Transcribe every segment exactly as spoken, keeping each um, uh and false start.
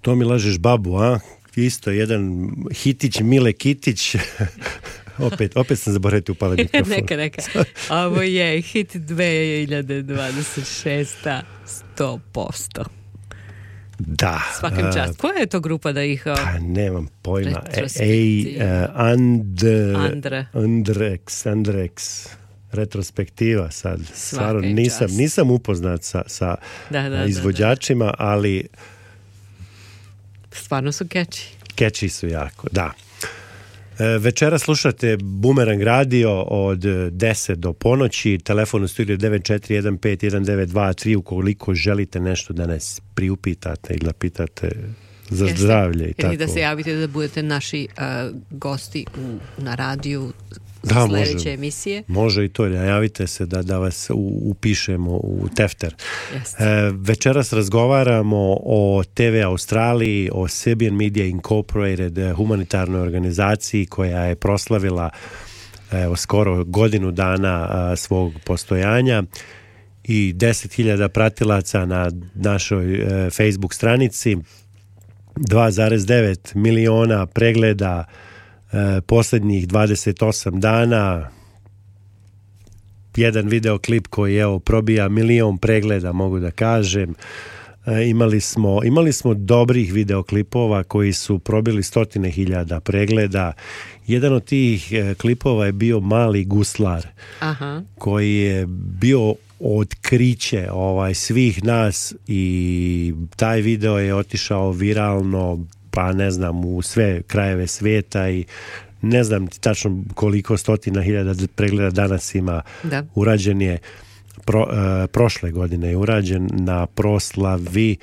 To mi lažeš babu, a? Isto jedan hitić, Mile Kitić. opet, opet sam zaboravio upaliti mikrofon. neka, neka. Ovo je hit dve hiljade dvadeset šeste. sto posto. Da. Svakim čast. Koja je to grupa da ih... Pa nemam pojma. Ej, uh, and, Andre. Andrex, Andrex. Retrospektiva sad. Stvarno nisam, čast. nisam upoznat sa, sa da, da, izvođačima, da, da. ali... Stvarno su catchy. Catchy su jako, da. Večera slušate Bumerang radio od deset do ponoći, telefon u studiju devet četiri jedan pet jedan devet dva tri ukoliko želite nešto da nas priupitate ili da pitate za Jeste. zdravlje i tako. Ili da se javite da budete naši uh, gosti u, na radiju za da, sljedeće može, emisije. Može i to, javite se da, da vas u, upišemo u tefter. Jeste. E, večeras razgovaramo o te ve Australiji, o Serbian Media Incorporated, humanitarnoj organizaciji koja je proslavila evo, skoro godinu dana a, svog postojanja i deset hiljada pratilaca na našoj e, Facebook stranici, dva zarez devet miliona pregleda e, posljednjih dvadeset osam dana, jedan videoklip koji evo probija milion pregleda, mogu da kažem. E, imali smo, imali smo dobrih videoklipova koji su probili stotine hiljada pregleda. Jedan od tih e, klipova je bio Mali guslar. Aha. Koji je bio otkriće ovaj, svih nas i taj video je otišao viralno, pa ne znam, u sve krajeve svijeta i ne znam tačno koliko stotina hiljada pregleda danas ima. Da. Urađen je pro, uh, prošle godine je urađen na proslavi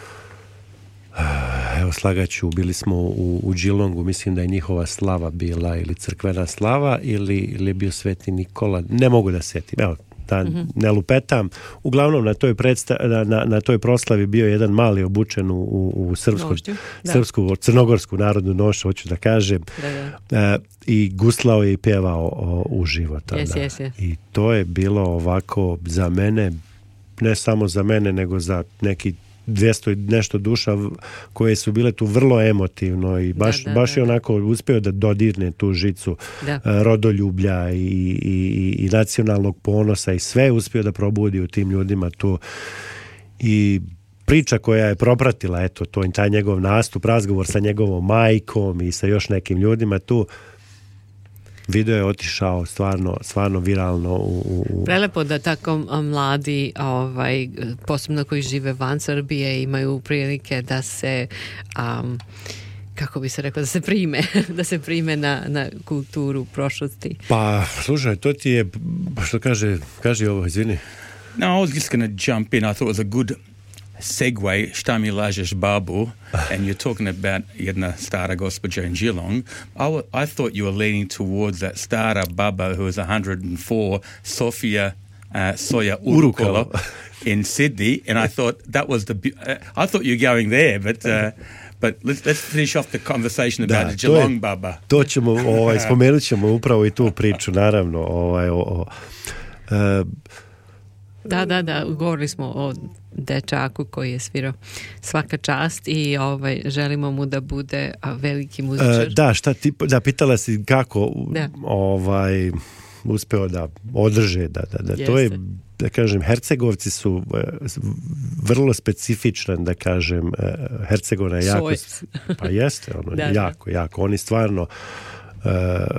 uh, evo slagaću, bili smo u, u Geelongu, mislim da je njihova slava bila ili crkvena slava ili, ili je bio Sveti Nikola, ne mogu da setim, evo da mm-hmm. ne lupetam. Uglavnom na toj, predsta, na, na toj proslavi bio jedan mali obučen u, u, u srpsku, srpsku, crnogorsku narodnu nošu, hoću da kažem. Da, da. E, i guslao je i pevao o, uživo. Yes, yes, yes. I to je bilo ovako za mene, ne samo za mene, nego za neki dvjesto i nešto duša koje su bile tu vrlo emotivno i baš, da, da, baš je onako uspio da dodirne tu žicu da. rodoljublja i, i, i nacionalnog ponosa i sve je uspio da probudi u tim ljudima tu. I priča koja je propratila eto, to, taj njegov nastup, razgovor sa njegovom majkom i sa još nekim ljudima tu, video je otišao stvarno, stvarno viralno u, u... Prelepo da tako mladi ovaj, posebno koji žive van Srbije imaju prilike da se um, kako bi se rekao, da se prime da se prime na, na kulturu prošlosti. Pa, slušaj, to ti je što kaže, kaže ovo, izvini. No, I was just going to jump in. I thought it was a good segue, šta mi lažeš babu, and you're talking about jedna stara gospođa in Geelong. I, w- I thought you were leaning towards that stara baba who was one hundred four, Sofia uh, Soja Urukalo in Sydney, and I thought that was the bu- uh, I thought you were going there, but uh, but let's let's finish off the conversation about da, the Geelong je, baba. To ćemo, ovaj, spomenut ćemo upravo i tu priču, naravno, ovaj, o, o uh, Da, da, da, govorili smo o dečaku koji je svirao svaka čast i ovaj, želimo mu da bude veliki muzičar. Da, šta ti, da, pitala si kako da. ovaj, uspeo da održe, da, da, da to je, da kažem, Hercegovci su vrlo specifičan, da kažem, Hercegovina je jako, pa jeste, ono, da, jako, da. jako, oni stvarno uh,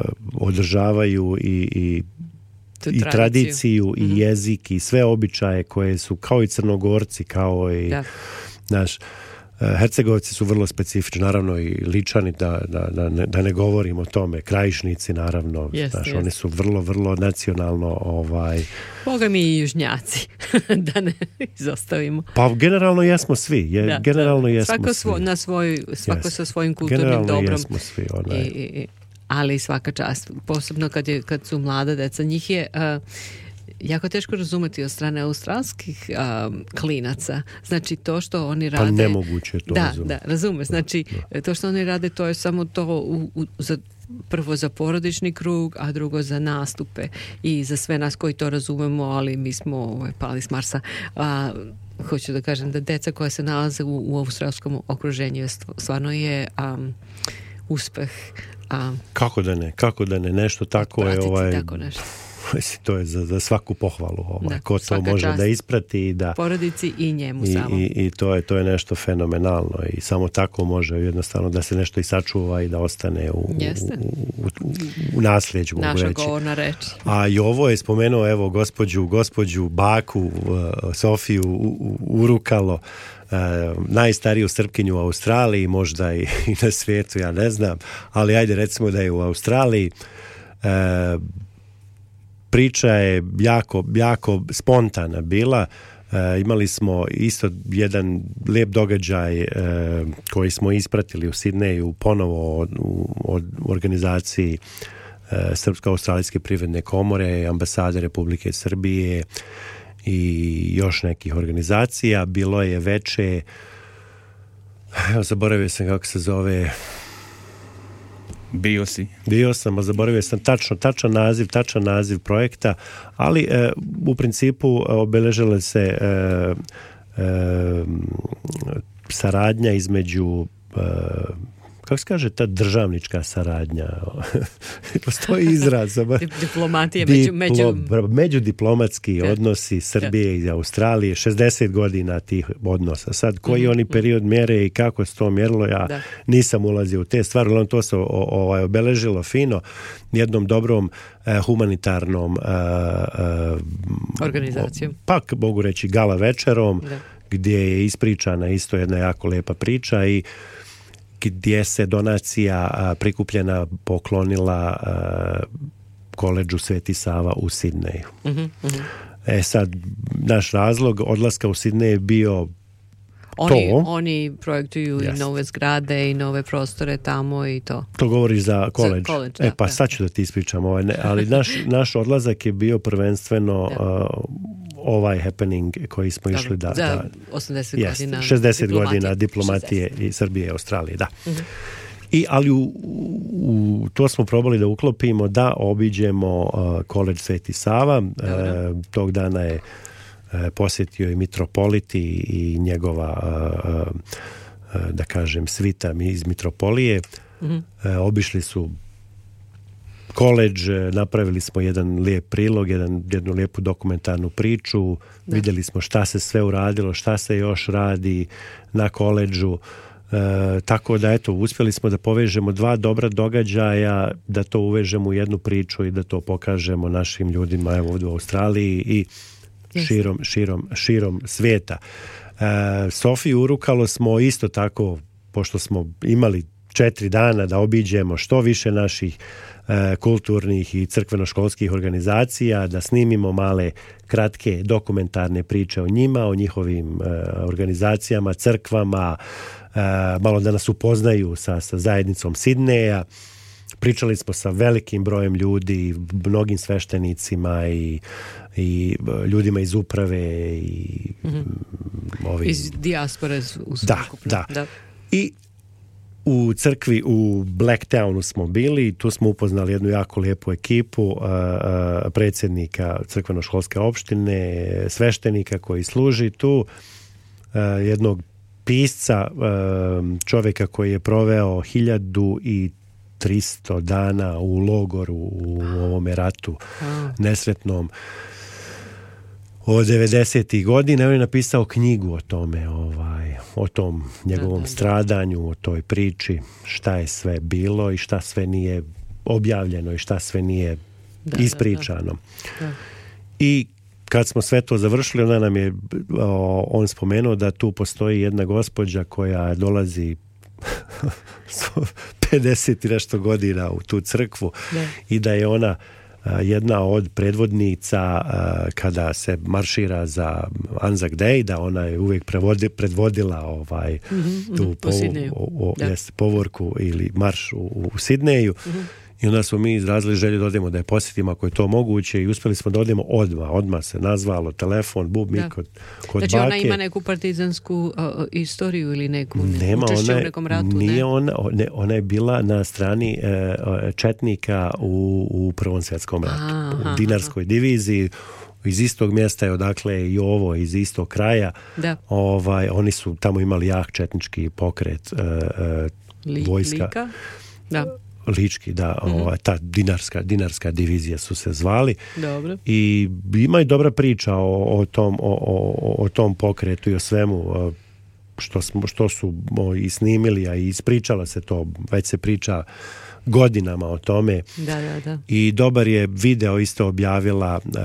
održavaju i, i i tradiciju, tradiciju mm-hmm. i jezik i sve običaje koje su kao i Crnogorci, kao i da. Naš, Hercegovci su vrlo specifični, naravno i Ličani, da, da, da, ne, da ne govorim o tome, Krajišnici naravno, yes, znaš, yes. oni su vrlo, vrlo nacionalno ovaj... Boga mi i Južnjaci, da ne izostavimo. Pa generalno jesmo svi, je, da, generalno da. jesmo svako svi. Svo, na svoj, svako yes. sa svojim kulturnim generalno dobrom. Jesmo svi, onaj. I, i, ali svaka čast, posebno kad, je, kad su mlada deca, njih je uh, jako teško razumeti od strane australskih um, klinaca. Znači to što oni rade... Pa nemoguće to da, razumeti. Da, razumeš. Znači da. to što oni rade, to je samo to u, u, za, prvo za porodični krug, a drugo za nastupe i za sve nas koji to razumemo, ali mi smo ovaj, pali s Marsa. A, hoću da kažem da deca koja se nalaze u, u australskom okruženju stvarno je um, uspeh. Um, kako da ne, kako da ne, nešto tako je ovaj... tako nešto. To je za, za svaku pohvalu. Ovaj. Da, ko to može da isprati i da... porodici i njemu i, samo. I, i to, je, to je nešto fenomenalno i samo tako može jednostavno da se nešto i sačuva i da ostane u, u, u, u nasljeđu. Naša govorna reč. A i ovo je spomenuo, evo, gospođu, gospođu Baku, uh, Sofiju u, Urukalo, uh, najstariju Srpkinju u Australiji, možda i, i na svijetu, ja ne znam, ali ajde recimo da je u Australiji. Uh, Priča je jako, jako spontana bila. E, imali smo isto jedan lijep događaj e, koji smo ispratili u Sidneju ponovo od, u, od organizaciji e, Srpsko-australijske privredne komore, ambasade Republike Srbije i još nekih organizacija. Bilo je veče, evo zaboravio sam kako se zove... Bio si. Bio sam, a zaboravio sam tačno, tačan naziv, tačan naziv projekta, ali e, u principu obeležila se e, e, saradnja između e, kako se kaže ta državnička saradnja? Postoji izraz. Diplomatije, među, među... međudiplomatski da. Odnosi Srbije da. I Australije, šezdeset godina tih odnosa. Sad, koji mm-hmm. oni period mjere i kako se to mjerilo, ja da. Nisam ulazio u te stvari, ali to se o, o, obeležilo fino jednom dobrom eh, humanitarnom eh, eh, organizacijom. Pa, mogu reći, gala večerom, da. Gdje je ispričana isto jedna jako lepa priča i gdje se donacija a, prikupljena poklonila a, koledžu Sveti Sava u Sidneju. Mm-hmm, mm-hmm. E sad, naš razlog odlaska u Sidnej je bio oni, to. Oni projektuju yes. i nove zgrade i nove prostore tamo i to. To govoriš za koledž. Za koledž, e pa da, sad ću da ti ispričam ovaj, ne, ali naš, naš odlazak je bio prvenstveno uh, ovaj happening koji smo Dobre, išli da... za da osamdeset jest, godina šezdeset godina diplomatije šezdeset. I Srbije i Australije, da. Mm-hmm. I, ali u, u, to smo probali da uklopimo da obiđemo uh, koledž Sveti Sava. Uh, tog dana je uh, posjetio i mitropolit i, i njegova uh, uh, da kažem svita iz mitropolije. Mm-hmm. Uh, obišli su koledž, napravili smo jedan lijep prilog, jedan, jednu lijepu dokumentarnu priču, da. Vidjeli smo šta se sve uradilo, šta se još radi na koledžu, e, tako da eto, uspjeli smo da povežemo dva dobra događaja, da to uvežemo u jednu priču i da to pokažemo našim ljudima evo ovdje u Australiji i širom, širom, širom svijeta. E, Sofiju Urukalo smo isto tako, pošto smo imali četiri dana da obiđemo što više naših kulturnih i crkveno-školskih organizacija, da snimimo male, kratke dokumentarne priče o njima, o njihovim uh, organizacijama, crkvama, uh, malo da nas upoznaju sa, sa zajednicom Sidneja. Pričali smo sa velikim brojem ljudi, mnogim sveštenicima i, i ljudima iz uprave i mm-hmm. ovim... iz dijaspore u da, da, da. I u crkvi u Blacktownu smo bili, tu smo upoznali jednu jako lijepu ekipu uh, uh, predsjednika crkveno-školske opštine, sveštenika koji služi tu, uh, jednog pisca, uh, čovjeka koji je proveo hiljadu i tristo dana u logoru u ovome ratu nesretnom od devedesetih godina. On je napisao knjigu o tome, ovaj, o tom njegovom da, da, stradanju, o toj priči, šta je sve bilo i šta sve nije objavljeno i šta sve nije da, ispričano. Da, da. Da. I kad smo sve to završili, onda nam je o, on spomenuo da tu postoji jedna gospođa koja dolazi pedeset i nešto godina u tu crkvu da. I da je ona jedna od predvodnica kada se maršira za Anzac Day, da ona je uvijek prevodi, predvodila ovaj, mm-hmm, tu po, po, o, o, jest, povorku ili marš u, u Sidneju. Mm-hmm. I onda smo mi izrazili želju da odemo da je posjetimo ako je to moguće i uspjeli smo da odemo odmah. Odmah se nazvalo, telefon, bub, mi kod, kod znači bake. Ona ima neku partizansku uh, istoriju ili neku Nema, učešće ona, u nekom ratu? Nije ne? Ona, ne, ona je bila na strani uh, četnika u, u Prvom svjetskom ratu. Aha, u dinarskoj aha. diviziji. iz istog mjesta je odakle i ovo, iz istog kraja. Da. Ovaj, oni su tamo imali jak četnički pokret uh, Li, vojska. Lika? Da. Lički, da, mm-hmm. ova, ta dinarska, dinarska divizija su se zvali. Dobro. I ima i dobra priča o, o, tom, o, o, o tom pokretu i o svemu što, smo, što su o, i snimili, a i ispričala se to, već se priča godinama o tome. Da, da, da. I dobar je video isto objavila uh,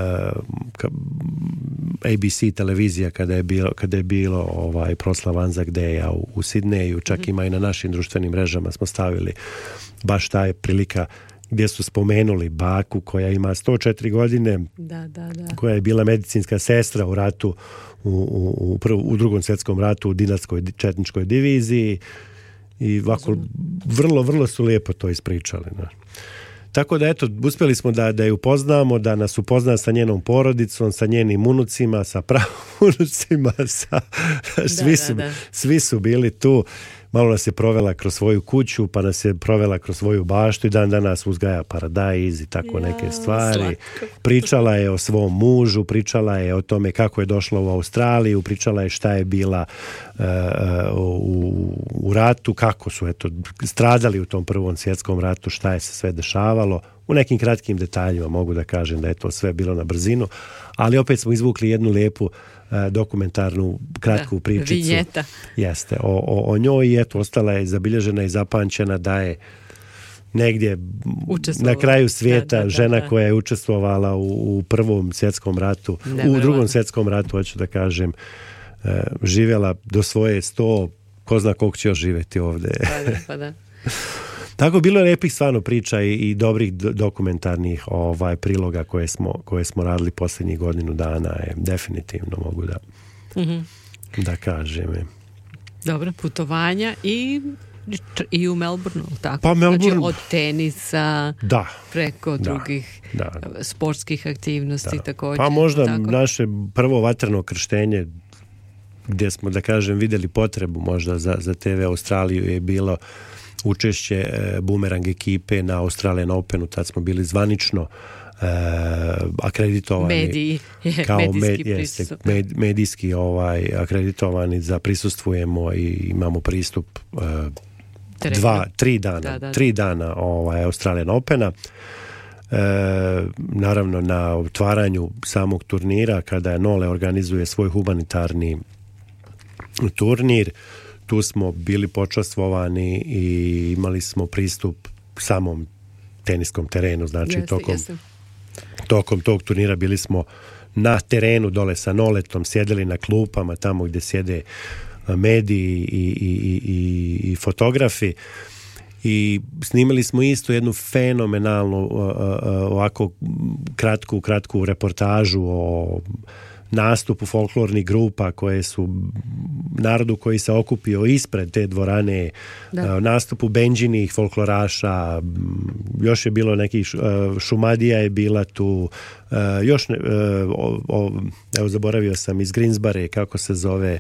A B C televizija kada je bilo, kada je bilo ovaj proslava Anzac Daya u, u Sidneju, čak mm-hmm. ima i na našim društvenim mrežama smo stavili baš ta je prilika gdje su spomenuli baku koja ima sto četiri godine, da, da, da. koja je bila medicinska sestra u ratu u, u, u, prv, u drugom svjetskom ratu u dinarskoj četničkoj diviziji i ovako vrlo, vrlo su lijepo to ispričali. Ne? Tako da eto, uspjeli smo da, da je upoznamo, da nas upozna sa njenom porodicom, sa njenim unucima, sa pravunucima, sa, svi, da, su, da, da. svi su bili tu. Malo nas je provela kroz svoju kuću, pa nas je provela kroz svoju baštu i dan danas uzgaja paradajz i tako ja, neke stvari. Slatko. Pričala je o svom mužu, pričala je o tome kako je došla u Australiju, pričala je šta je bila uh, u, u ratu, kako su eto, stradali u tom prvom svjetskom ratu, šta je se sve dešavalo. U nekim kratkim detaljima mogu da kažem da je to sve bilo na brzinu, ali opet smo izvukli jednu lijepu dokumentarnu kratku da, pričicu. Vinjeta. Jeste, o, o, o njoj i eto, ostala je zabilježena i zapančena da je negdje na kraju svijeta da, da, žena da, da. koja je učestvovala u, u prvom svjetskom ratu, ne, u drugom svjetskom ratu, hoću da kažem, e, živjela do svoje sto, ko zna koliko će još živjeti ovdje. Pa da, pa da. Tako bilo je lijepih stvarno priča i, i dobrih dokumentarnih ovaj, priloga koje smo, koje smo radili posljednjih godinu dana, je definitivno mogu da, mm-hmm. da kažem. Dobro, putovanja i, i u Melbourneu, tako? Pa Melbourne, znači od tenisa da, preko da, drugih da, sportskih aktivnosti da. također. Pa možda tako? Naše prvo vatreno krštenje gdje smo, da kažem, vidjeli potrebu možda za, za T V Australiju je bilo učešće e, Boomerang ekipe na Australian Openu, tad smo bili zvanično e, akreditovani mediji, je, kao medijski, med, jeste, med, medijski ovaj, akreditovani za prisustvujemo i imamo pristup e, dva, tri dana, da, da. tri dana ovaj, Australian Opena. E, naravno na otvaranju samog turnira kada je Nole organizuje svoj humanitarni turnir, tu smo bili počastvovani i imali smo pristup samom teniskom terenu, znači jeste, tokom, jeste. tokom tog turnira bili smo na terenu dole sa Noletom, sjedili na klupama tamo gdje sjede mediji i, i, i, i fotografi i snimili smo isto jednu fenomenalnu ovako kratku, kratku reportažu o nastupu folklornih grupa koje su narodu koji se okupio ispred te dvorane, da. nastupu benđinih folkloraša, još je bilo neki Šumadija je bila tu, još ne, o, o, evo zaboravio sam iz Greensbare kako se zove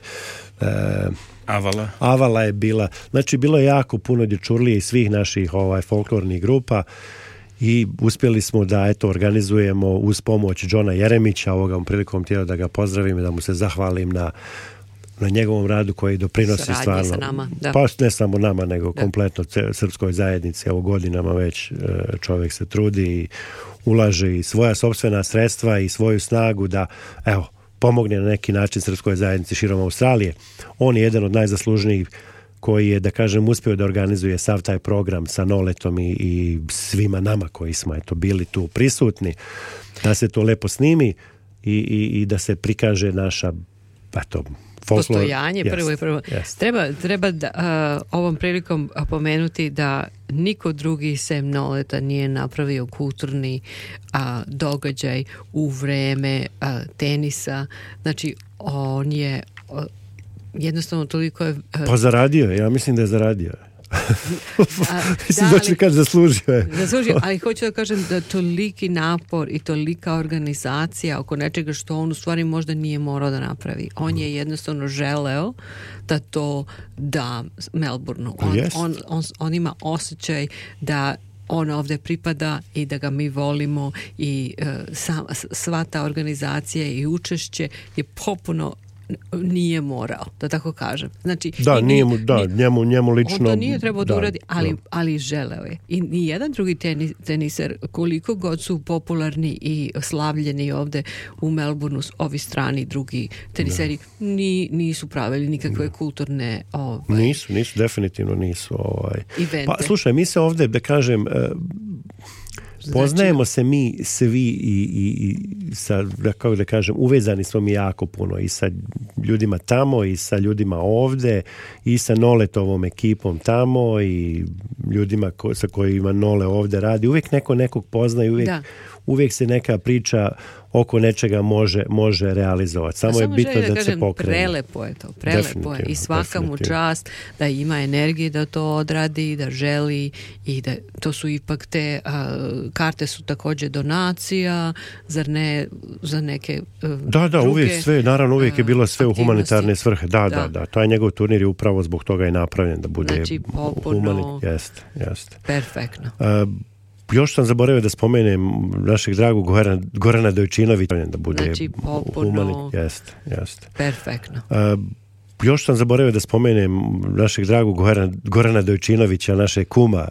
Avala. Avala je bila, znači bilo je jako puno dječurlije iz svih naših ovaj, folklornih grupa i uspjeli smo da eto organizujemo uz pomoć Johna Jeremića, ovoga prilikom htio da ga pozdravim i da mu se zahvalim na, na njegovom radu koji doprinosi saradnje stvarno. Sa nama, da. Pa ne samo nama, nego da. kompletno srpskoj zajednici. Evo godinama već čovjek se trudi i ulaže i svoja sopstvena sredstva i svoju snagu da evo pomogne na neki način srpskoj zajednici širom Australije. On je jedan od najzaslužnijih koji je, da kažem, uspio da organizuje sav taj program sa Noletom i, i svima nama koji smo eto, bili tu prisutni, da se to lepo snimi i, i, i da se prikaže naša eto, folklor. Postojanje, prvo i prvo. Jest. Treba, treba da, uh, ovom prilikom pomenuti da niko drugi sem Noleta nije napravio kulturni uh, događaj u vreme uh, tenisa. Znači, on je uh, jednostavno toliko je... Uh, pa zaradio je, ja mislim da je zaradio. Mislim da će kaži zaslužio je. Zaslužio, ali hoću da kažem da toliki napor i tolika organizacija oko nečega što on u stvari možda nije morao da napravi. On je jednostavno želeo da to da Melbourneu. On, yes. on, on, on ima osjećaj da on ovdje pripada i da ga mi volimo i uh, sa, sva ta organizacija i učešće je popuno nije morao, da tako kažem. Znači, da, i, nije mu, da, ni, njemu, njemu lično... On to nije trebao da, da uradi, ali, da. ali želeo je. I ni jedan drugi tenis, teniser, koliko god su popularni i slavljeni ovdje u Melbourneu, ovi strani drugi teniseri, ni, nisu pravili nikakve da. kulturne... Ovaj, nisu, nisu, definitivno nisu. Ovaj. Evente. Pa, slušaj, mi se ovdje, da kažem... Poznajemo se mi svi i, i, i sa, kako da kažem, uvezani smo mi jako puno i sa ljudima tamo i sa ljudima ovdje i sa Noletovom ekipom tamo i ljudima ko, sa kojima Nole ovdje radi. Uvijek neko nekog poznaje, uvijek, uvijek se neka priča oko nečega može, može realizovati. Samo, samo je bitno da, da kažem, se pokrene. Prelepo je to, prelepo je i svaka mu čast da ima energije da to odradi, da želi i da to su ipak te a, karte su također donacija, zar ne za neke a, Da, da, druge, uvijek sve, naravno uvijek je bilo sve aktivnosti. U humanitarne svrhe. Da, da, da, da. Taj njegov turnir je upravo zbog toga i napravljen da bude znači, popuno, humani. Jeste, jeste. Perfektno. A, još sam zaboravio da spomenem našeg dragog Gorana, Gorana Dojčinovića da bude znači, popuno, humani. Jeste, jeste. Perfektno. A, još sam zaboravio da spomenem našeg dragog Gorana, Gorana Dojčinovića, našeg kuma